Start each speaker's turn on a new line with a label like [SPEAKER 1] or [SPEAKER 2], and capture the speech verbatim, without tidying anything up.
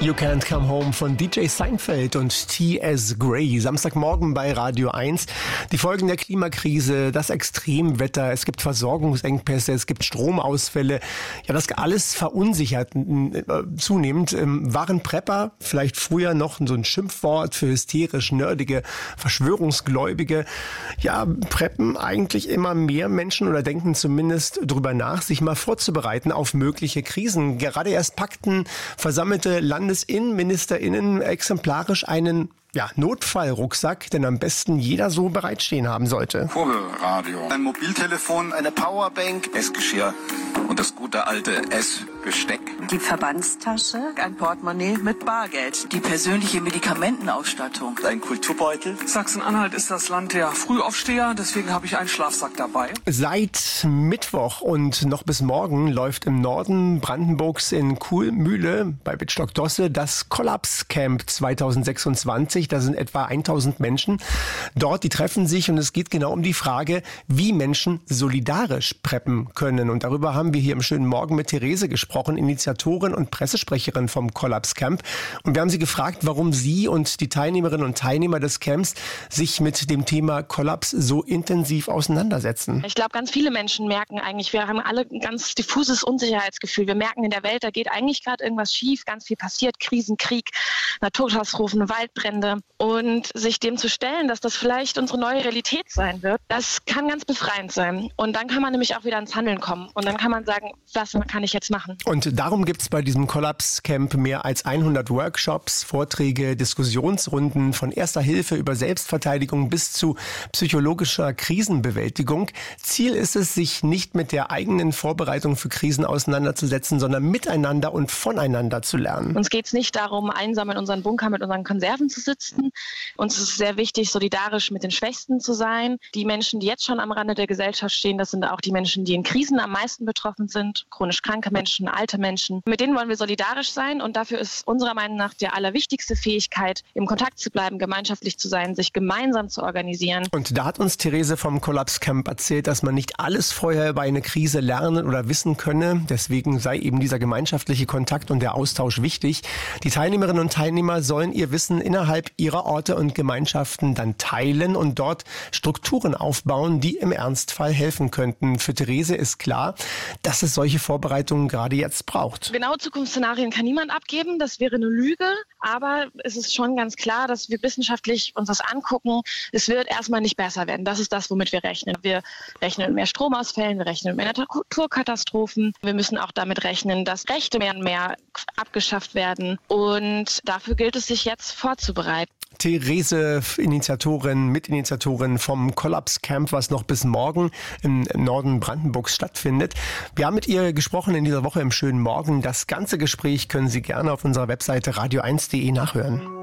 [SPEAKER 1] You Can't Come Home von D J Seinfeld und T S Gray. Samstagmorgen bei Radio eins. Die Folgen der Klimakrise, das Extremwetter, es gibt Versorgungsengpässe, es gibt Stromausfälle. Ja, das alles verunsichert äh, zunehmend. Ähm, waren Prepper vielleicht früher noch so ein Schimpfwort für hysterisch nerdige Verschwörungsgläubige? Ja, preppen eigentlich immer mehr Menschen oder denken zumindest drüber nach, sich mal vorzubereiten auf mögliche Krisen. Gerade erst packten versammelte Landes Innenministerinnen exemplarisch einen ja, Notfallrucksack, den am besten jeder so bereitstehen haben sollte.
[SPEAKER 2] Kurbelradio, ein Mobiltelefon, eine Powerbank, Essgeschirr und das gute alte Essbesteck.
[SPEAKER 3] Die Verbandstasche,
[SPEAKER 4] ein Portemonnaie mit Bargeld, die persönliche Medikamentenausstattung,
[SPEAKER 2] ein Kulturbeutel.
[SPEAKER 5] Sachsen-Anhalt ist das Land der Frühaufsteher, deswegen habe ich einen Schlafsack dabei.
[SPEAKER 1] Seit Mittwoch und noch bis morgen läuft im Norden Brandenburgs in Kuhlmühle bei Wittstock-Dosse das Kollaps-Camp zweitausendsechsundzwanzig. Da sind etwa tausend Menschen dort, die treffen sich und es geht genau um die Frage, wie Menschen solidarisch preppen können. Und darüber haben wir hier im schönen Morgen mit Therese gesprochen, Initiatorin und Pressesprecherin vom Kollaps Camp. Und wir haben sie gefragt, warum sie und die Teilnehmerinnen und Teilnehmer des Camps sich mit dem Thema Kollaps so intensiv auseinandersetzen.
[SPEAKER 6] Ich glaube, ganz viele Menschen merken eigentlich, wir haben alle ein ganz diffuses Unsicherheitsgefühl. Wir merken in der Welt, da geht eigentlich gerade irgendwas schief, ganz viel passiert, Krisen, Krieg, Naturkatastrophen, Waldbrände. Und sich dem zu stellen, dass das vielleicht unsere neue Realität sein wird, das kann ganz befreiend sein. Und dann kann man nämlich auch wieder ins Handeln kommen. Und dann kann man sagen, was kann ich jetzt machen?
[SPEAKER 1] Und darum gibt es bei diesem Kollaps-Camp mehr als hundert Workshops, Vorträge, Diskussionsrunden von Erster Hilfe über Selbstverteidigung bis zu psychologischer Krisenbewältigung. Ziel ist es, sich nicht mit der eigenen Vorbereitung für Krisen auseinanderzusetzen, sondern miteinander und voneinander zu lernen.
[SPEAKER 6] Uns geht es nicht darum, einsam in unseren Bunker mit unseren Konserven zu sitzen. Uns ist es sehr wichtig, solidarisch mit den Schwächsten zu sein. Die Menschen, die jetzt schon am Rande der Gesellschaft stehen, das sind auch die Menschen, die in Krisen am meisten betroffen sind. Chronisch kranke Menschen, alte Menschen. Mit denen wollen wir solidarisch sein und dafür ist unserer Meinung nach die allerwichtigste Fähigkeit, im Kontakt zu bleiben, gemeinschaftlich zu sein, sich gemeinsam zu organisieren.
[SPEAKER 1] Und da hat uns Therese vom Kollaps Camp erzählt, dass man nicht alles vorher bei einer Krise lernen oder wissen könne. Deswegen sei eben dieser gemeinschaftliche Kontakt und der Austausch wichtig. Die Teilnehmerinnen und Teilnehmer sollen ihr Wissen innerhalb ihrer Orte und Gemeinschaften dann teilen und dort Strukturen aufbauen, die im Ernstfall helfen könnten. Für Therese ist klar, dass es solche Vorbereitungen gerade jetzt braucht.
[SPEAKER 6] Genaue Zukunftsszenarien kann niemand abgeben, das wäre eine Lüge, aber es ist schon ganz klar, dass wir wissenschaftlich uns das angucken. Es wird erstmal nicht besser werden, das ist das, womit wir rechnen. Wir rechnen mit mehr Stromausfällen, wir rechnen mit mehr Naturkatastrophen. Wir müssen auch damit rechnen, dass Rechte mehr und mehr abgeschafft werden und dafür gilt es, sich jetzt vorzubereiten.
[SPEAKER 1] Therese, Initiatorin, Mitinitiatorin vom Kollaps Camp, was noch bis morgen im Norden Brandenburgs stattfindet. Wir haben mit ihr gesprochen in dieser Woche im schönen Morgen. Das ganze Gespräch können Sie gerne auf unserer Webseite radio eins punkt de nachhören.